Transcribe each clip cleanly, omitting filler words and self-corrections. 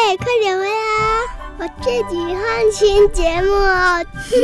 快点回来啊！我自己看新节目哦。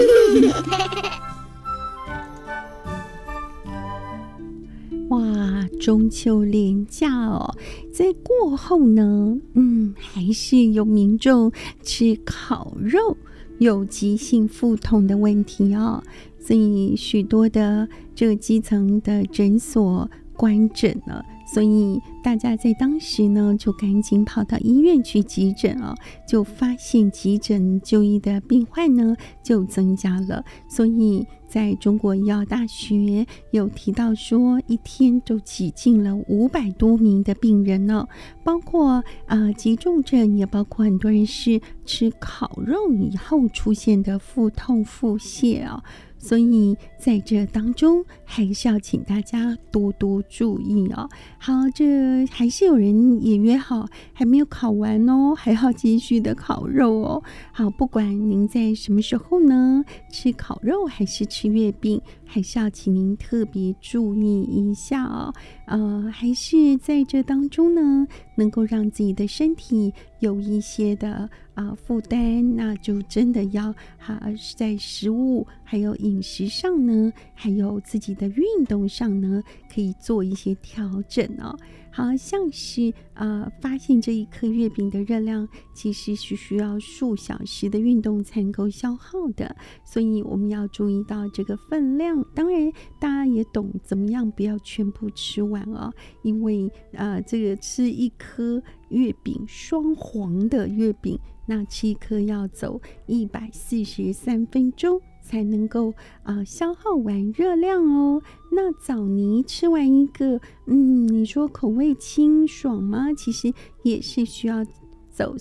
哇，中秋连假哦，在过后呢，还是有民众吃烤肉有急性腹痛的问题哦，所以许多的这个基层的诊所关诊了，所以大家在当时呢，就赶紧跑到医院去急诊哦，就发现急诊就医的病患呢就增加了，所以在中国医药大学有提到说，一天都挤进了500多名的病人呢，包括急重症，也包括很多人是吃烤肉以后出现的腹痛腹泻哦。所以在这当中还是要请大家多多注意哦。好，这还是有人也约好还没有烤完哦，还要继续的烤肉哦。好，不管您在什么时候呢，吃烤肉还是吃月饼，还是要请您特别注意一下哦。还是在这当中呢，能够让自己的身体有一些的负担，那就真的要在食物还有饮食上呢，还有自己的运动上呢，可以做一些调整哦。好像是发现这一颗月饼的热量其实是需要数小时的运动才能够消耗的，所以我们要注意到这个分量。当然大家也懂怎么样不要全部吃完哦，因为这个吃一颗月饼，双黄的月饼，那吃一颗要走143分钟才能够消耗完热量哦。那枣泥吃完一个，你说口味清爽吗？其实也是需要走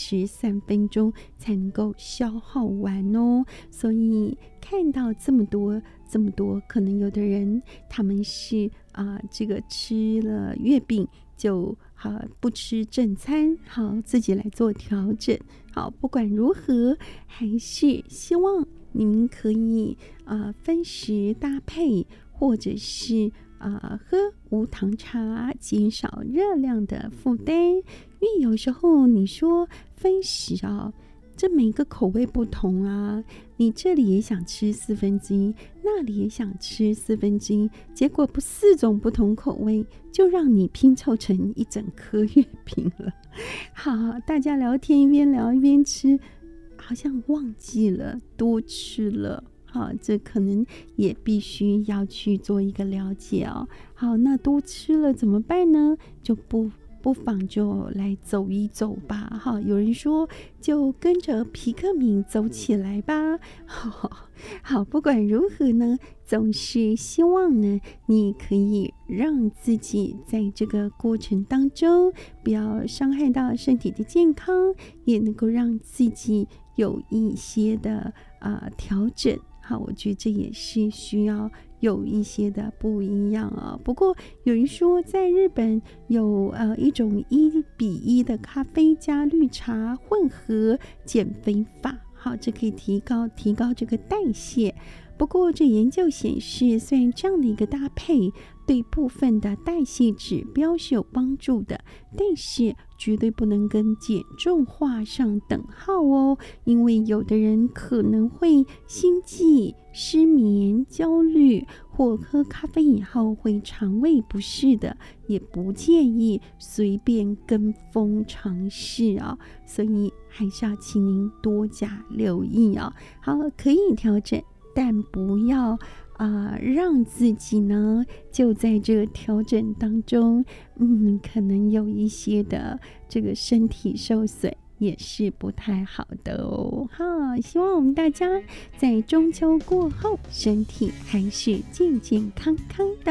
33分钟才能够消耗完哦。所以看到这么多，可能有的人他们是这个吃了月饼就不吃正餐，好自己来做调整。好，不管如何，还是希望你们可以分食搭配，或者是喝无糖茶，减少热量的负担。因为有时候你说分食这每个口味不同啊，你这里也想吃1/4，那里也想吃1/4，结果4种不同口味就让你拼凑成一整颗月饼了。好，大家聊天一边聊一边吃，好像忘记了多吃了。好，这可能也必须要去做一个了解哦。好，那多吃了怎么办呢？就不妨就来走一走吧。好，有人说就跟着皮克敏走起来吧。好，不管如何呢，总是希望呢，你可以让自己在这个过程当中不要伤害到身体的健康，也能够让自己有一些的调整。好，我觉得这也是需要有一些的不一样啊。不过有人说，在日本有一种1:1的咖啡加绿茶混合减肥法，好，这可以提高这个代谢。不过这研究显示，虽然这样的一个搭配对部分的代谢指标是有帮助的，但是绝对不能跟减重画上等号哦。因为有的人可能会心悸、失眠、焦虑，或喝咖啡以后会肠胃不适的，也不建议随便跟风尝试哦。所以还是要请您多加留意哦。好，可以调整，但不要让自己呢就在这个调整当中，可能有一些的这个身体受损，也是不太好的哦。好，希望我们大家在中秋过后，身体还是健健康康的。